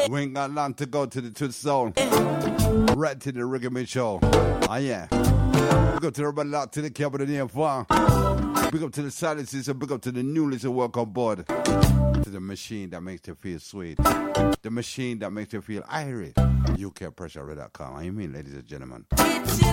We ain't got long to go to the zone. Right to the Reggae Mix Show. Ah, yeah. Big up to everybody locked to the cabin of the M4. Big up to the silences and big up to the newlies who work on board. To the machine that makes you feel sweet. The machine that makes you feel irie. UKPressure.com. I mean, ladies and gentlemen.